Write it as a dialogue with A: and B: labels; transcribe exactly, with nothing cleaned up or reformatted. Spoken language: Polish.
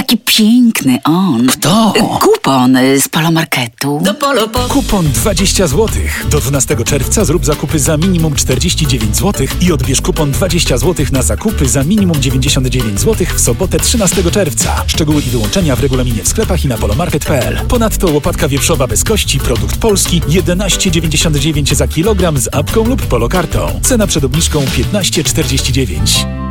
A: Jaki piękny on.
B: Kto?
A: Kupon z Polomarketu.
B: Do Polo po...
C: Kupon dwadzieścia złotych. Do dwunastego czerwca zrób zakupy za minimum czterdzieści dziewięć złotych i odbierz kupon dwadzieścia złotych na zakupy za minimum dziewięćdziesiąt dziewięć złotych w sobotę trzynastego czerwca. Szczegóły i wyłączenia w regulaminie w sklepach i na polomarket kropka p l. Ponadto łopatka wieprzowa bez kości, produkt polski, jedenaście dziewięćdziesiąt dziewięć za kilogram z apką lub polokartą. Cena przed obniżką piętnaście czterdzieści dziewięć.